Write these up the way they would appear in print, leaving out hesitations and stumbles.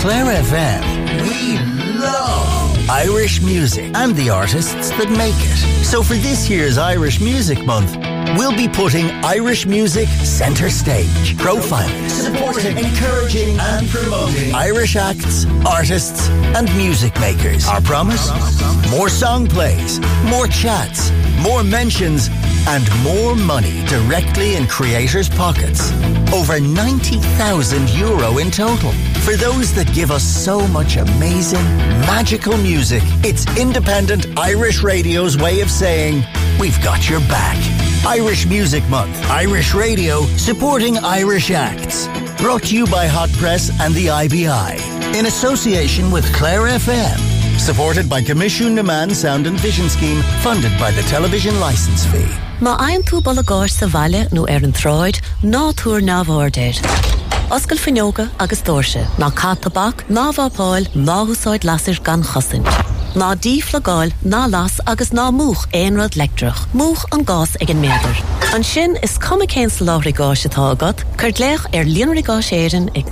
Clare FM, we love Irish music and the artists that make it. So for this year's Irish Music Month, we'll be putting Irish music centre stage, profiling, supporting, encouraging and promoting Irish acts, artists and music makers. Our promise? More song plays, more chats, more mentions and more money directly in creators' pockets. Over €90,000 in total. For those that give us so much amazing, magical music, it's independent Irish radio's way of saying, we've got your back. Irish Music Month. Irish Radio supporting Irish acts. Brought to you by Hot Press and the IBI. In association with Clare FM. Supported by Comisiún na Man Sound and Vision Scheme. Funded by the television licence fee. Má aon tú balagáir sa bhaile nó ar an tráid, ná túr ná bhordéir. Oscail finneoga agus dóirse, ná catabach, ná bhápáil, ná húsáid lasir gan chosint. Ná díflagáil, ná las agus ná múch éonrad lectrach. Múch an gás ag an méadar. An sin is cuma cén sa láthraí gáis atá agat, chuir léach ar líonraí gáis éireann ag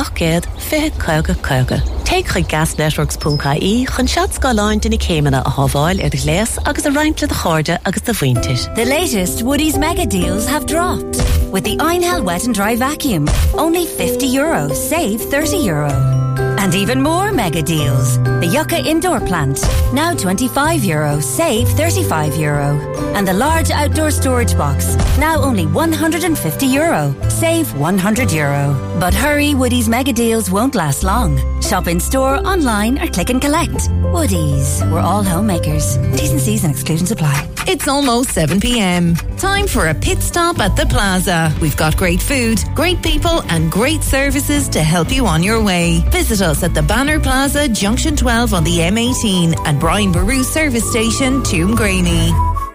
1850 Take chuig gasnetworks.ie chun seat scaláin duna céimena a hábháil ar de gléas agus a roinnt le de cháirde agus de bhaintis. The latest Woodies mega deals have dropped. With the Einhell Wet and Dry Vacuum, only €50, save €30. And even more mega deals. The Yucca Indoor Plant, now €25, save €35. And the large outdoor storage box, now only €150, save €100. But hurry, Woodies mega deals won't last long. Shop in store, online or click and collect. Woodies, we're all homemakers. T's and C's and exclusions apply. It's almost 7 p.m. Time for a pit stop at the Plaza. We've got great food, great people and great services to help you on your way. Visit us at the Banner Plaza, Junction 12 on the M18 and Brian Boru Service Station, Toomgraney.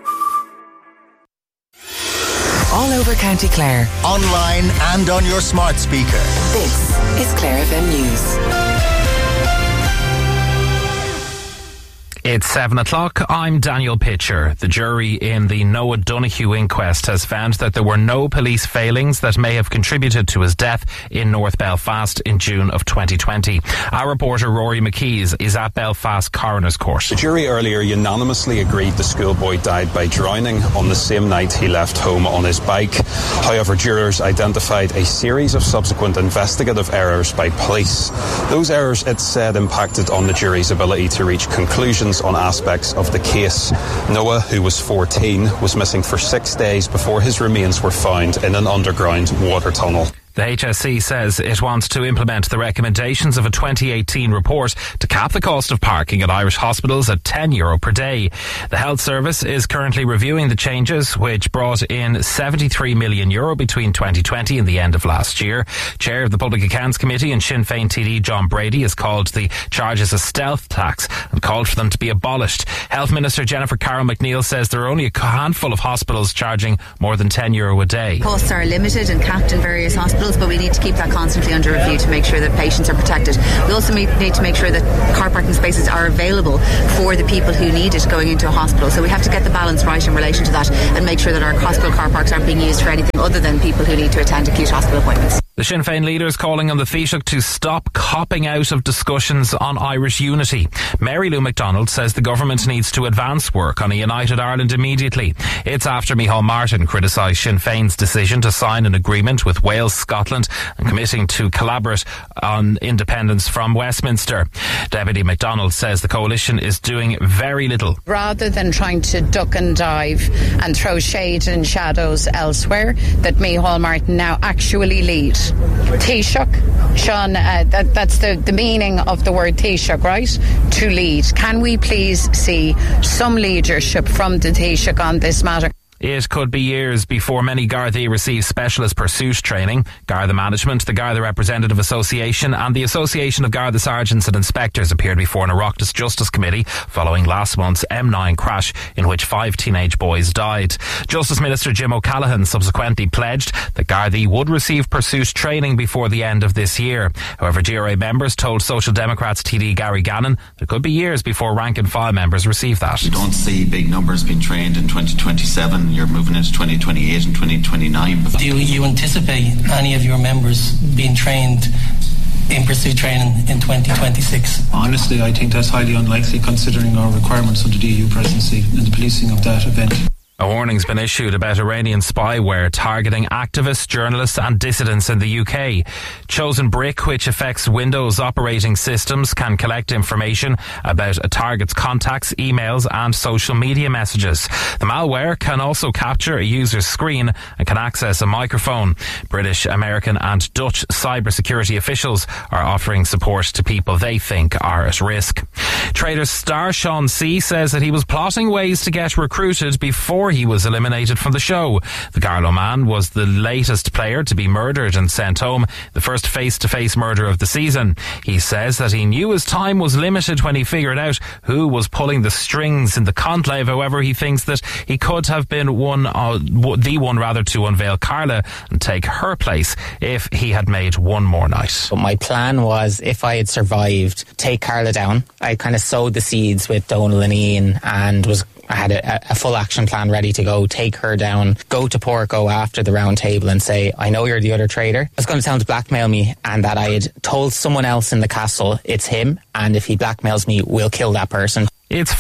All over County Clare. Online and on your smart speaker. This is Clare FM News. It's 7 o'clock. I'm Daniel Pitcher. The jury in the Noah Donoghue inquest has found that there were no police failings that may have contributed to his death in North Belfast in June of 2020. Our reporter Rory McKees is at Belfast Coroner's Court. The jury earlier unanimously agreed the schoolboy died by drowning on the same night he left home on his bike. However, jurors identified a series of subsequent investigative errors by police. Those errors, it's said, impacted on the jury's ability to reach conclusions on aspects of the case. Noah, who was 14, was missing for 6 days before his remains were found in an underground water tunnel. The HSE says it wants to implement the recommendations of a 2018 report to cap the cost of parking at Irish hospitals at €10 per day. The Health Service is currently reviewing the changes, which brought in €73 million between 2020 and the end of last year. Chair of the Public Accounts Committee and Sinn Féin TD John Brady has called the charges a stealth tax and called for them to be abolished. Health Minister Jennifer Carroll McNeill says there are only a handful of hospitals charging more than €10 a day. Costs are limited and capped in various hospitals, but we need to keep that constantly under review to make sure that patients are protected. We also need to make sure that car parking spaces are available for the people who need it going into a hospital. So we have to get the balance right in relation to that and make sure that our hospital car parks aren't being used for anything other than people who need to attend acute hospital appointments. The Sinn Féin leader is calling on the Taoiseach to stop copping out of discussions on Irish unity. Mary Lou MacDonald says the government needs to advance work on a united Ireland immediately. It's after Micheál Martin criticised Sinn Féin's decision to sign an agreement with Wales, Scotland and committing to collaborate on independence from Westminster. Deputy MacDonald says the coalition is doing very little. Rather than trying to duck and dive and throw shade and shadows elsewhere, that Micheál Martin now actually lead. Taoiseach, Sean, that's the meaning of the word Taoiseach, right? To lead. Can we please see some leadership from the Taoiseach on this matter? It could be years before many Gardaí receive specialist pursuit training. Garda Management, the Garda Representative Association and the Association of Garda Sergeants and Inspectors appeared before an Oireachtas Justice Committee following last month's M9 crash in which 5 teenage boys died. Justice Minister Jim O'Callaghan subsequently pledged that Gardaí would receive pursuit training before the end of this year. However, GRA members told Social Democrats TD Gary Gannon it could be years before rank and file members receive that. You don't see big numbers being trained in 2027. You're moving into 2028 and 2029. Do you anticipate any of your members being trained in pursuit training in 2026. Honestly, I think that's highly unlikely considering our requirements under the EU presidency and the policing of that event. A warning's been issued about Iranian spyware targeting activists, journalists and dissidents in the UK. Chosen Brick, which affects Windows operating systems, can collect information about a target's contacts, emails and social media messages. The malware can also capture a user's screen and can access a microphone. British, American and Dutch cybersecurity officials are offering support to people they think are at risk. Traders star Sean C says that he was plotting ways to get recruited before he was eliminated from the show. The Carlow man was the latest player to be murdered and sent home, the first face-to-face murder of the season. He says that he knew his time was limited when he figured out who was pulling the strings in the conclave. However, he thinks that he could have been the one to unveil Carla and take her place if he had made one more night. But my plan was, if I had survived, take Carla down. I kind of sowed the seeds with Donal and Ian and I had a full action plan ready to go, take her down, go to Porco after the round table and say, I know you're the other traitor. I was going to tell him to blackmail me and that I had told someone else in the castle it's him, and if he blackmails me, we'll kill that person. It's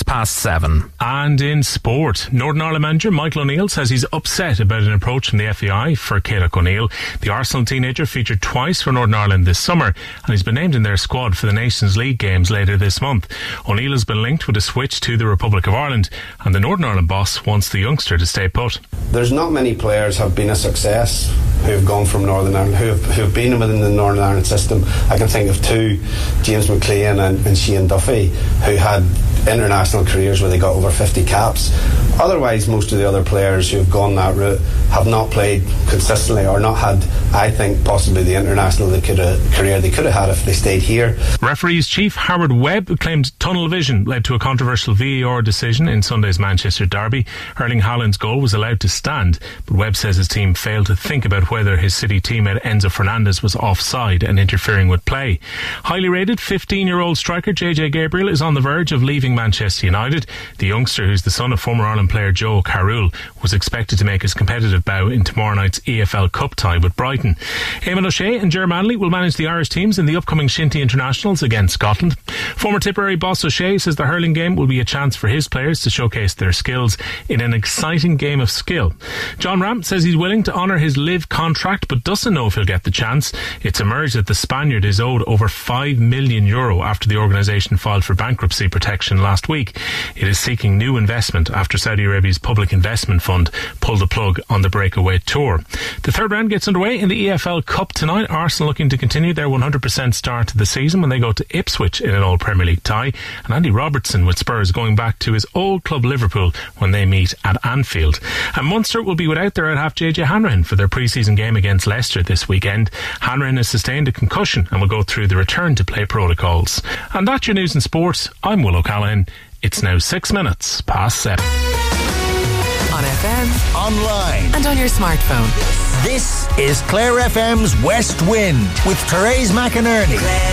7:04. And in sport, Northern Ireland manager Michael O'Neill says he's upset about an approach from the FAI for Céadach O'Neill. The Arsenal teenager featured twice for Northern Ireland this summer and he's been named in their squad for the Nations League games later this month. O'Neill has been linked with a switch to the Republic of Ireland and the Northern Ireland boss wants the youngster to stay put. There's not many players have been a success who have gone from Northern Ireland, who have been within the Northern Ireland system. I can think of two, James McLean and Shane Duffy, who had international careers where they got over 50 caps. Otherwise, most of the other players who have gone that route have not played consistently or not had, I think, possibly the international career they could have had if they stayed here. Referees chief Howard Webb claimed tunnel vision led to a controversial VAR decision in Sunday's Manchester derby. Erling Haaland's goal was allowed to stand, but Webb says his team failed to think about whether his City teammate Enzo Fernandez was offside and interfering with play. Highly rated 15-year-old striker JJ Gabriel is on the verge of leaving Manchester United. The youngster, who's the son of former Ireland player Joe Carroll, was expected to make his competitive bow in tomorrow night's EFL Cup tie with Brighton. Eamon O'Shea and Ger Manley will manage the Irish teams in the upcoming Shinty Internationals against Scotland. Former Tipperary boss O'Shea says the hurling game will be a chance for his players to showcase their skills in an exciting game of skill. John Ram says he's willing to honour his live contract but doesn't know if he'll get the chance. It's emerged that the Spaniard is owed over €5 million after the organisation filed for bankruptcy protection last week. It is seeking new investment after Saudi Arabia's Public Investment Fund pulled the plug on the breakaway tour. The third round gets underway in the EFL Cup tonight. Arsenal looking to continue their 100% start to the season when they go to Ipswich in an all Premier League tie, and Andy Robertson with Spurs going back to his old club Liverpool when they meet at Anfield. And Munster will be without their out-half JJ Hanrahan for their pre-season game against Leicester this weekend. Hanrahan has sustained a concussion and will go through the return to play protocols. And that's your news and sports. I'm Will O'Callaghan. It's now 7:06. On FM, online, and on your smartphone. This is Clare FM's West Wind with Therese McInerney.